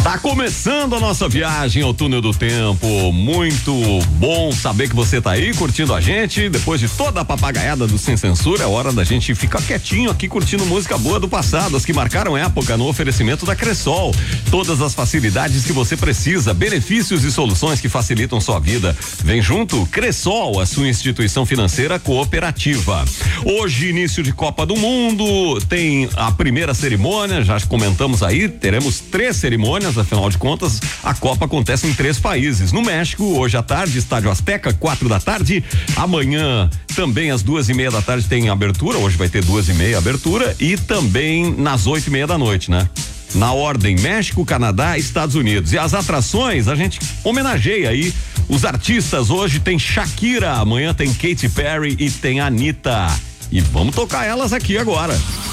Tá começando a nossa viagem ao túnel do tempo. Muito bom saber que você tá aí curtindo a gente. Depois de toda a papagaiada do Sem Censura, é hora da gente ficar quietinho aqui curtindo música boa do passado, as que marcaram época, no oferecimento da Cressol. Todas as facilidades que você precisa, benefícios e soluções que facilitam sua vida. Vem junto, Cressol, a sua instituição financeira cooperativa. Hoje, início de Copa do Mundo, tem a primeira cerimônia, já comentamos aí, teremos 3 cerimônias. Afinal de contas, a Copa acontece em 3 países. No México, hoje à tarde, Estádio Azteca, 4 da tarde. Amanhã, também às 2:30 da tarde, tem abertura. Hoje vai ter 2:30 abertura. E também nas 8:30 da noite, né? Na ordem, México, Canadá, Estados Unidos. E as atrações, a gente homenageia aí os artistas. Hoje tem Shakira, amanhã tem Katy Perry e tem Anitta. E vamos tocar elas aqui agora.